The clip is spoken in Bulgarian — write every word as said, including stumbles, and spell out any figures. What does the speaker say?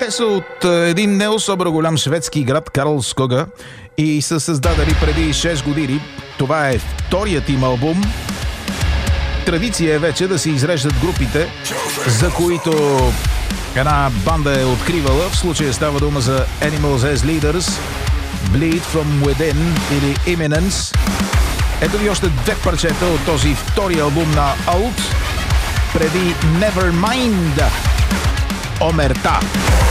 Те са от един не особено голям шведски град Карлскога и са създадени преди шест години. Това е вторият им албум. Традиция е вече да се изреждат групите, за които една банда е откривала. В случая става дума за Animals as Leaders, Bleed from Within или Imminence. Ето ви още две парчета от този втори албум на Alt преди Nevermind. Омерта.